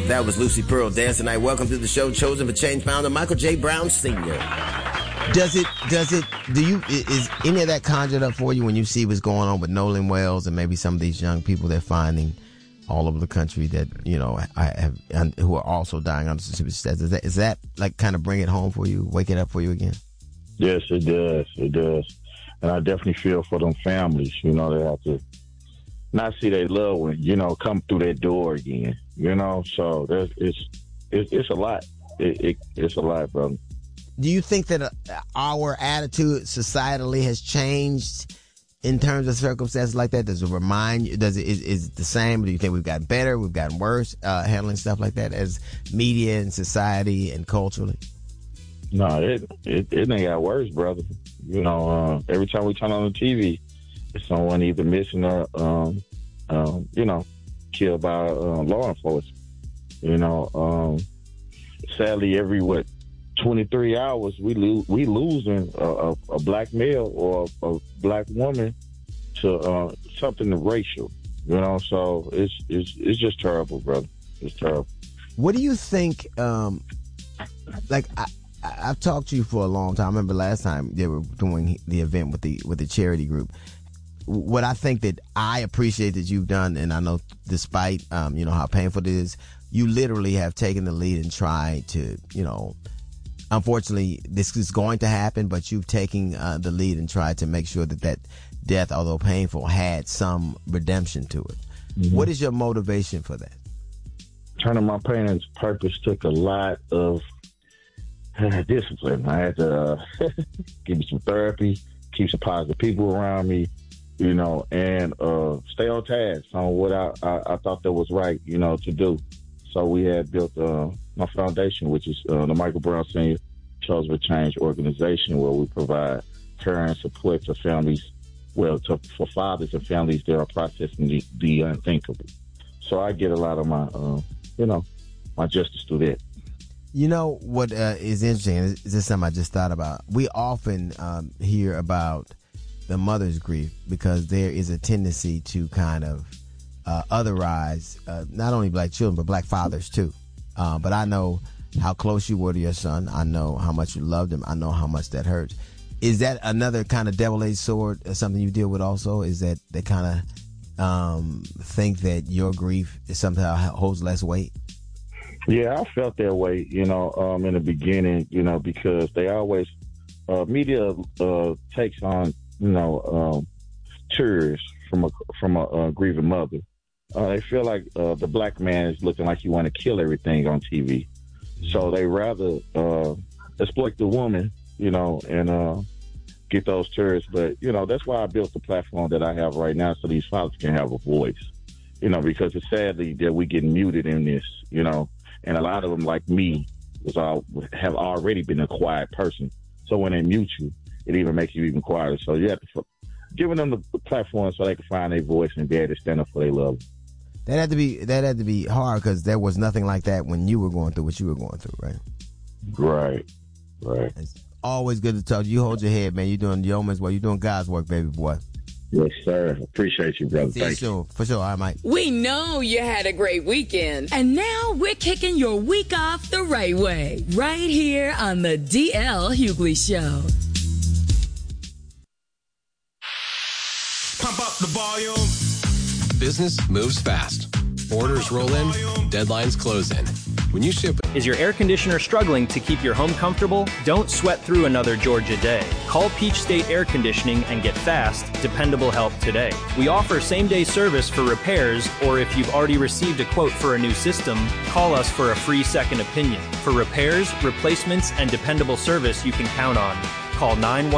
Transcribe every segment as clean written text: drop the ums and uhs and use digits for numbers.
That was Lucy Pearl, Dance Tonight. Welcome to the show, Chosen for Change founder Michael J. Brown Sr. Is any of that conjured up for you when you see what's going on with Nolan Wells and maybe some of these young people they're finding all over the country that, who are also dying under suspicious status? Is that like kind of bring it home for you, wake it up for you again? Yes, it does. It does. And I definitely feel for them families, they have to not see their loved one, come through their door again, so it's a lot. It's a lot, brother. Do you think that our attitude societally has changed in terms of circumstances like that? Does it remind you, is it the same? Or do you think we've gotten better, we've gotten worse handling stuff like that as media and society and culturally? No, it ain't got worse, brother. Every time we turn on the TV, it's someone either missing or, killed by law enforcement. Sadly, every 23 hours we losing a black male or a black woman to something racial. So it's just terrible, brother. It's terrible. What do you think? I've talked to you for a long time. I remember last time they were doing the event with the charity group. What I think that I appreciate that you've done, and I know despite how painful it is, you literally have taken the lead and tried to, unfortunately this is going to happen, but you've taken the lead and tried to make sure that death, although painful, had some redemption to it. Mm-hmm. What is your motivation for that? Turning my pain into purpose took a lot of discipline. I had to give me some therapy, keep some positive people around me, and stay on task on what I thought that was right, to do. So we had built my foundation, which is the Michael Brown Sr. Chosen for Change organization, where we provide care and support to families, for fathers and families that are processing the unthinkable. So I get a lot of my, my justice through that. What is interesting, is this something I just thought about? We often hear about the mother's grief because there is a tendency to kind of otherize not only black children, but black fathers too. But I know how close you were to your son. I know how much you loved him. I know how much that hurts. Is that another kind of double-edged sword, something you deal with also? Is that they kind of think that your grief is somehow holds less weight? Yeah, I felt that way, in the beginning, because they always, media takes on, tears from a grieving mother. They feel like the black man is looking like he want to kill everything on TV. So they rather exploit the woman, and get those tears. But, that's why I built the platform that I have right now, so these fathers can have a voice, because it's sadly that we get muted in this, and a lot of them, like me, have already been a quiet person. So when they mute you, it even makes you even quieter. So you have to giving them the platform so they can find their voice and be able to stand up for their love. That had to be hard because there was nothing like that when you were going through what you were going through, right? Right. It's always good to talk to you. Hold your head, man. You're doing yeoman's work. You're doing God's work, baby boy. Yes, sir. Appreciate you, brother. Thank you. For sure. All right, Mike. We know you had a great weekend. And now we're kicking your week off the right way. Right here on the DL Hughley Show. Pump up the volume. Business moves fast. Orders roll in, deadlines close in. When you ship... Is your air conditioner struggling to keep your home comfortable? Don't sweat through another Georgia day. Call Peach State Air Conditioning and get fast, dependable help today. We offer same-day service for repairs, or if you've already received a quote for a new system, call us for a free second opinion. For repairs, replacements, and dependable service you can count on. Call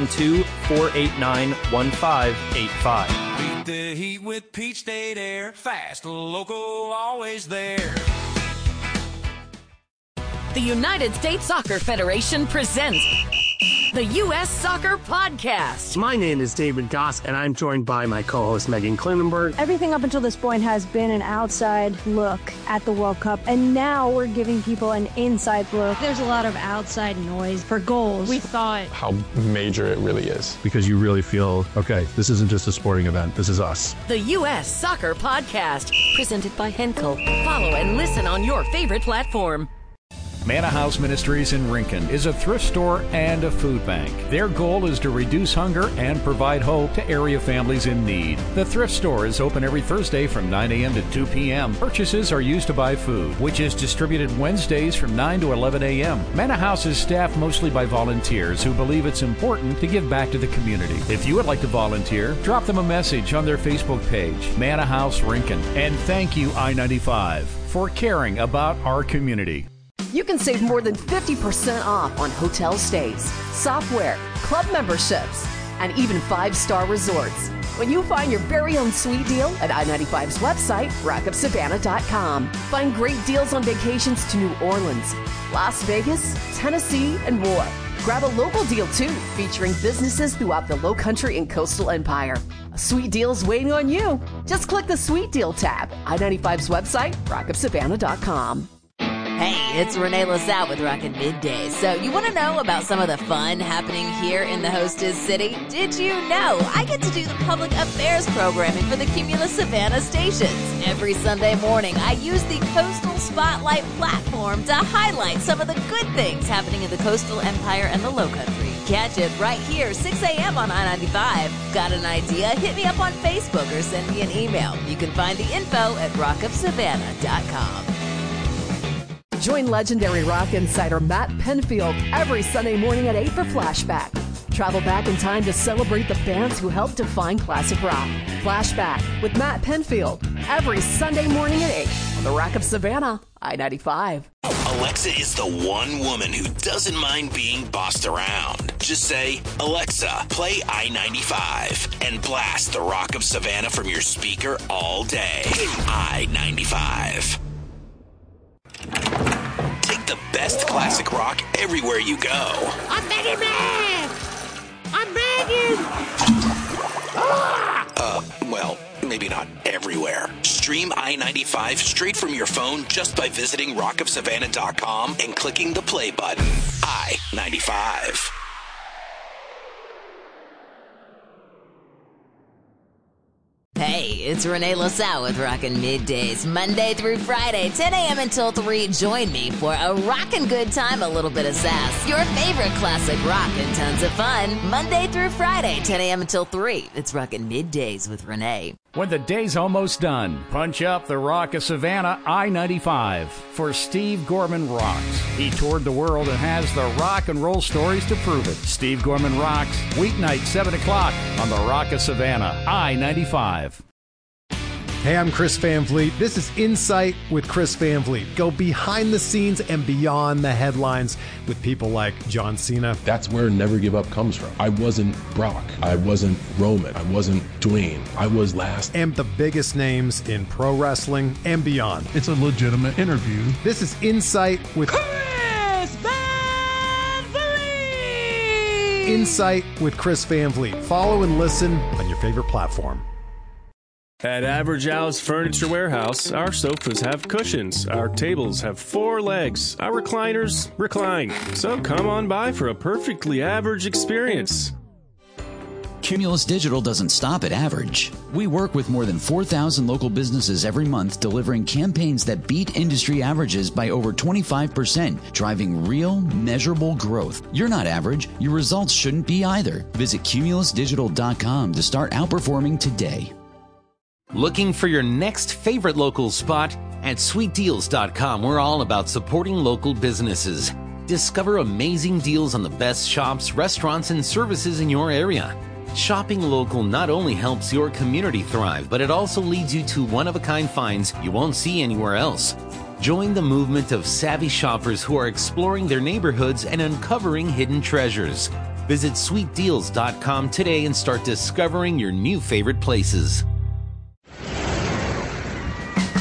912-489-1585. Beat the heat with Peach State Air. Fast, local, always there. The United States Soccer Federation presents the U.S. Soccer Podcast. My name is David Goss, and I'm joined by my co-host Megan Klinenberg. Everything up until this point has been an outside look at the World Cup, and now we're giving people an inside look. There's a lot of outside noise for goals. We thought how major it really is. Because you really feel, okay, this isn't just a sporting event, this is us. The U.S. Soccer Podcast, presented by Henkel. Follow and listen on your favorite platform. Manna House Ministries in Rincon is a thrift store and a food bank. Their goal is to reduce hunger and provide hope to area families in need. The thrift store is open every Thursday from 9 a.m. to 2 p.m. Purchases are used to buy food, which is distributed Wednesdays from 9 to 11 a.m. Manna House is staffed mostly by volunteers who believe it's important to give back to the community. If you would like to volunteer, drop them a message on their Facebook page, Manna House Rincon. And thank you, I-95, for caring about our community. You can save more than 50% off on hotel stays, software, club memberships, and even 5-star resorts when you find your very own sweet deal at I-95's website, rockofsavannah.com. Find great deals on vacations to New Orleans, Las Vegas, Tennessee, and more. Grab a local deal, too, featuring businesses throughout the Lowcountry and Coastal Empire. A sweet deal's waiting on you. Just click the Sweet Deal tab, I-95's website, rockofsavannah.com. Hey, it's Renee LaSalle with Rockin' Middays. So you want to know about some of the fun happening here in the hostess city? Did you know I get to do the public affairs programming for the Cumulus Savannah stations? Every Sunday morning, I use the Coastal Spotlight platform to highlight some of the good things happening in the Coastal Empire and the Lowcountry. Catch it right here, 6 a.m. on I-95. Got an idea? Hit me up on Facebook or send me an email. You can find the info at rockofsavannah.com. Join legendary rock insider Matt Penfield every Sunday morning at 8 for Flashback. Travel back in time to celebrate the bands who helped define classic rock. Flashback with Matt Penfield every Sunday morning at 8 on the Rock of Savannah, I-95. Alexa is the one woman who doesn't mind being bossed around. Just say, Alexa, play I-95 and blast the Rock of Savannah from your speaker all day. I-95. Take the best classic rock everywhere you go. I'm begging, man! I'm begging! Well, maybe not everywhere. Stream I-95 straight from your phone just by visiting rockofsavannah.com and clicking the play button. I-95. Hey, it's Renee LaSalle with Rockin' Middays, Monday through Friday, 10 a.m. until 3. Join me for a rockin' good time, a little bit of sass, your favorite classic rock, and tons of fun. Monday through Friday, 10 a.m. until 3. It's Rockin' Middays with Renee. When the day's almost done, punch up the Rock of Savannah I-95 for Steve Gorman Rocks. He toured the world and has the rock and roll stories to prove it. Steve Gorman Rocks, weeknight 7 o'clock on the Rock of Savannah I-95. Hey, I'm Chris Van Vliet. This is Insight with Chris Van Vliet. Go behind the scenes and beyond the headlines with people like John Cena. That's where Never Give Up comes from. I wasn't Brock. I wasn't Roman. I wasn't Dwayne. I was last. And the biggest names in pro wrestling and beyond. It's a legitimate interview. This is Insight with Chris Van Vliet! Insight with Chris Van Vliet. Follow and listen on your favorite platform. At Average Al's Furniture Warehouse, our sofas have cushions, our tables have 4 legs, our recliners recline. So come on by for a perfectly average experience. Cumulus Digital doesn't stop at average. We work with more than 4,000 local businesses every month, delivering campaigns that beat industry averages by over 25%, driving real, measurable growth. You're not average. Your results shouldn't be either. Visit cumulusdigital.com to start outperforming today. Looking for your next favorite local spot? At sweetdeals.com, we're all about supporting local businesses. Discover amazing deals on the best shops, restaurants, and services in your area. Shopping local not only helps your community thrive, but it also leads you to one-of-a-kind finds you won't see anywhere else. Join the movement of savvy shoppers who are exploring their neighborhoods and uncovering hidden treasures. Visit sweetdeals.com today and start discovering your new favorite places.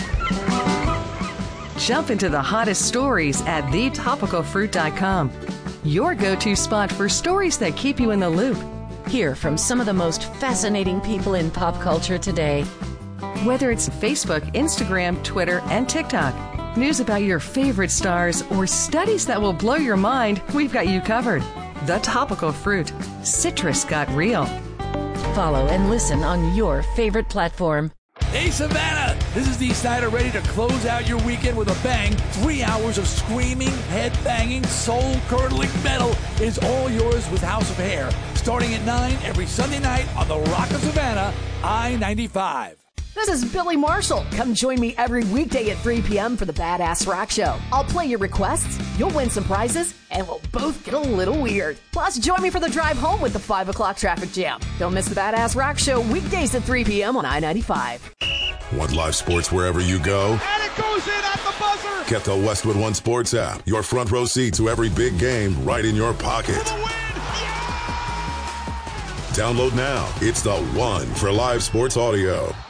Jump into the hottest stories at thetopicalfruit.com. your go-to spot for stories that keep you in the loop. Hear from some of the most fascinating people in pop culture today. Whether it's Facebook, Instagram, Twitter, and TikTok, news about your favorite stars, or studies that will blow your mind, we've got you covered. The Topical Fruit. Citrus got real. Follow and listen on your favorite platform. Hey, Savannah! This is Dee Snider, ready to close out your weekend with a bang. 3 hours of screaming, head-banging, soul-curdling metal is all yours with House of Hair. Starting at 9 every Sunday night on the Rock of Savannah, I-95. This is Billy Marshall. Come join me every weekday at 3 p.m. for the Badass Rock Show. I'll play your requests, you'll win some prizes, and we'll both get a little weird. Plus, join me for the drive home with the 5 o'clock traffic jam. Don't miss the Badass Rock Show weekdays at 3 p.m. on I-95. Want live sports wherever you go? And it goes in at the buzzer! Get the Westwood One Sports app. Your front row seat to every big game right in your pocket. Download now. It's the one for live sports audio.